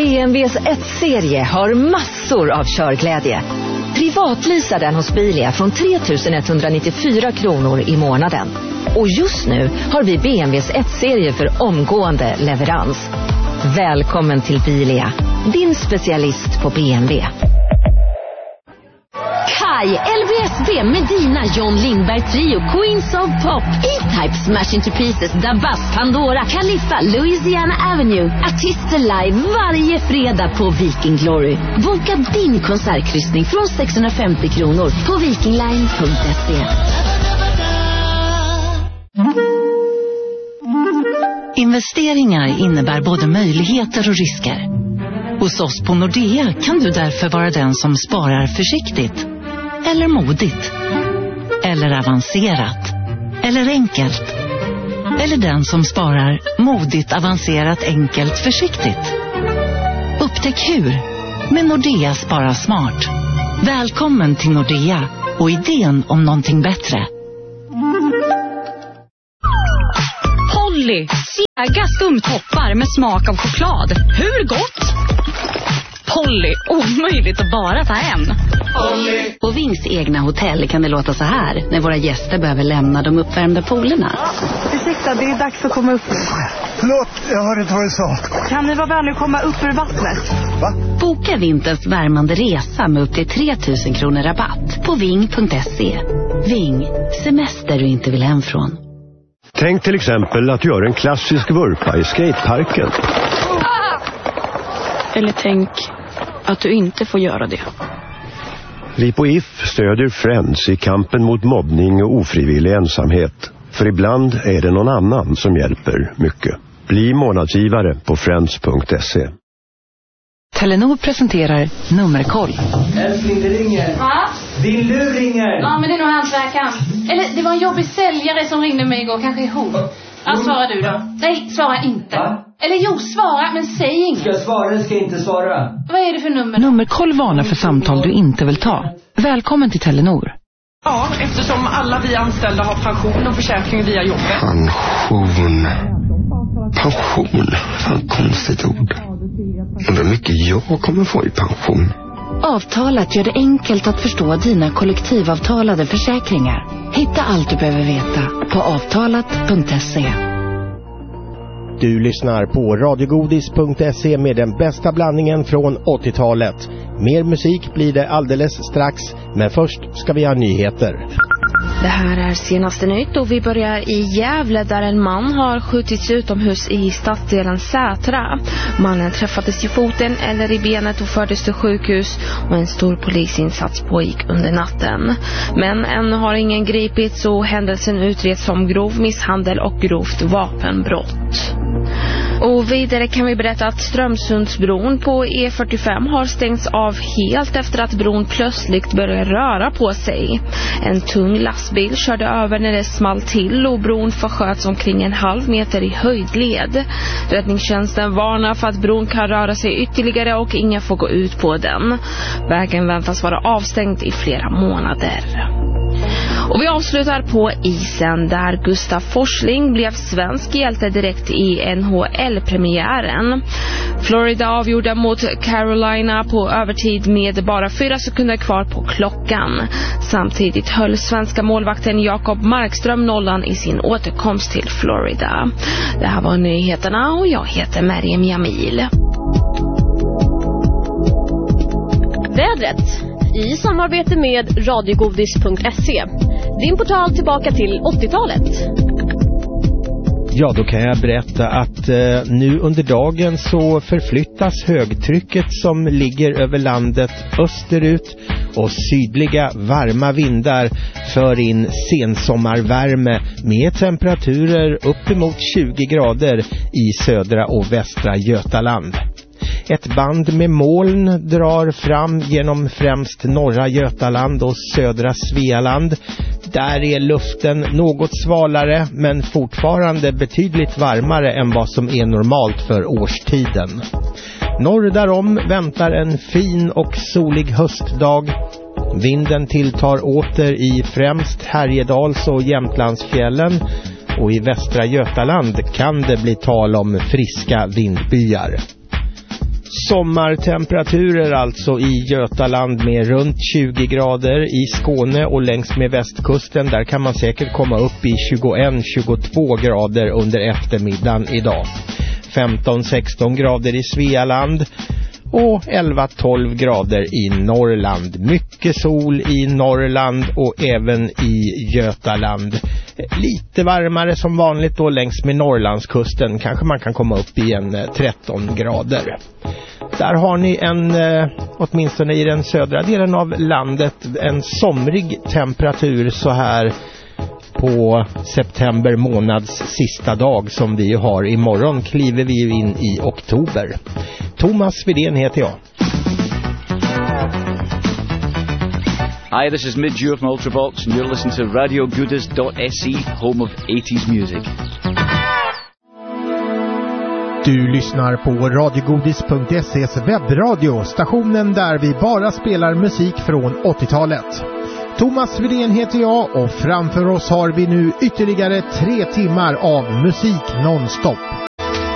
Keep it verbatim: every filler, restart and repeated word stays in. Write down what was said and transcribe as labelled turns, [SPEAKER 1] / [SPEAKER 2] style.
[SPEAKER 1] B M W:s ett-serie har massor av körglädje. Privatleasa den hos Bilia från tre tusen etthundranittiofyra kronor i månaden. Och just nu har vi B M W:s ett-serie för omgående leverans. Välkommen till Bilia, din specialist på B M W.
[SPEAKER 2] Kai, L V S B, Medina, John Lindberg Trio, Queens of Pop, E-Type, Smash Into Pieces, Dabas, Pandora, Califfa, Louisiana Avenue. Artister live varje fredag på Viking Glory. Boka din konsertkryssning från sexhundrafemtio kronor på vikingline punkt se.
[SPEAKER 3] Investeringar innebär både möjligheter och risker. Hos oss på Nordea kan du därför vara den som sparar försiktigt. Eller modigt. Eller avancerat. Eller enkelt. Eller den som sparar modigt, avancerat, enkelt, försiktigt. Upptäck hur med Nordea Spara Smart. Välkommen till Nordea och idén om någonting bättre.
[SPEAKER 4] Polly, sega skumtoppar med smak av choklad. Hur gott? Polly, omöjligt att bara ta en.
[SPEAKER 2] Polly. På Vings egna hotell kan det låta så här när våra gäster behöver lämna de uppvärmda poolerna.
[SPEAKER 5] Ursäkta, det är dags att komma upp.
[SPEAKER 6] Förlåt, jag hörde inte vad du sa.
[SPEAKER 5] Kan ni vara vänliga att komma upp ur vattnet?
[SPEAKER 6] Va?
[SPEAKER 2] Boka vinterns värmande resa med upp till tre tusen kronor rabatt på ving punkt se. Ving, semester du inte vill hem från.
[SPEAKER 7] Tänk till exempel att göra en klassisk vurpa i skateparken.
[SPEAKER 4] Eller tänk att du inte får göra det.
[SPEAKER 7] Vi på I F stödjer Friends i kampen mot mobbning och ofrivillig ensamhet. För ibland är det någon annan som hjälper mycket. Bli månadsgivare på friends punkt se.
[SPEAKER 3] Telenor presenterar Nummerkoll.
[SPEAKER 8] Älskling, det ringer.
[SPEAKER 9] Va?
[SPEAKER 8] Din lur ringer.
[SPEAKER 9] Ja, men det är nog hantverkaren. Eller det var en jobbig säljare som ringde mig igår, kanske ihop. Ja, svara du då. Nej, svara inte.
[SPEAKER 8] Va?
[SPEAKER 9] Eller jo, svara, men säg inget.
[SPEAKER 8] Ska jag svara eller ska jag inte svara?
[SPEAKER 9] Vad är det för nummer?
[SPEAKER 3] Nummerkoll varnar för samtal du inte vill ta. Välkommen till Telenor.
[SPEAKER 10] Ja, eftersom alla vi anställda har pension och försäkring via jobbet.
[SPEAKER 11] Pension. Pension. Fan, konstigt ord. Undrar hur mycket jag kommer få i pension.
[SPEAKER 2] Avtalat gör det enkelt att förstå dina kollektivavtalade försäkringar. Hitta allt du behöver veta på avtalat punkt se.
[SPEAKER 12] Du lyssnar på radiogodis punkt se med den bästa blandningen från åttiotalet. Mer musik blir det alldeles strax, men först ska vi ha nyheter.
[SPEAKER 13] Det här är senaste nytt och vi börjar i Gävle där en man har skjutits utomhus i stadsdelen Sätra. Mannen träffades i foten eller i benet och fördes till sjukhus och en stor polisinsats pågick under natten. Men ännu har ingen gripits och händelsen utreds som grov misshandel och grovt vapenbrott. Och vidare kan vi berätta att Strömsundsbron på E fyrtiofem har stängts av helt efter att bron plötsligt började röra på sig. En tung lastbil körde över när det small till och bron försköts omkring en halv meter i höjdled. Räddningstjänsten varnar för att bron kan röra sig ytterligare och ingen får gå ut på den. Vägen väntas vara avstängd i flera månader. Och vi avslutar på isen där Gustav Forsling blev svensk hjälte direkt i N H L-premiären. Florida avgjorde mot Carolina på övertid med bara fyra sekunder kvar på klockan. Samtidigt höll svenska målvakten Jakob Markström nollan i sin återkomst till Florida. Det här var nyheterna och jag heter Mariam Jamil.
[SPEAKER 14] Vädret i samarbete med radiogodis punkt se. Din portal tillbaka till åttiotalet.
[SPEAKER 12] Ja, då kan jag berätta att eh, nu under dagen så förflyttas högtrycket som ligger över landet österut och sydliga varma vindar för in sensommarvärme med temperaturer uppemot tjugo grader i södra och västra Götaland. Ett band med moln drar fram genom främst norra Götaland och södra Svealand. Där är luften något svalare men fortfarande betydligt varmare än vad som är normalt för årstiden. Norr därom väntar en fin och solig höstdag. Vinden tilltar åter i främst Härjedals- och Jämtlandsfjällen och i västra Götaland kan det bli tal om friska vindbyar. Sommartemperaturer alltså i Götaland med runt tjugo grader, i Skåne och längs med västkusten där kan man säkert komma upp i tjugoett till tjugotvå grader under eftermiddagen idag. femton till sexton grader i Svealand och elva till tolv grader i Norrland. Mycket sol i Norrland och även i Götaland. Lite varmare som vanligt då längs med Norrlandskusten. Kanske man kan komma upp i en tretton grader. Där har ni en, åtminstone i den södra delen av landet, en somrig temperatur så här på september månads sista dag som vi har. Imorgon kliver vi in i oktober. Thomas Widén heter jag.
[SPEAKER 15] Hi, this is Midge from Ultravox and you're listening to radio goodis dot se, home of eighties music.
[SPEAKER 16] Du lyssnar på radiogodis punkt se's webbradio, stationen där vi bara spelar musik från åttiotalet. Thomas Widén heter jag och framför oss har vi nu ytterligare tre timmar av musik nonstop.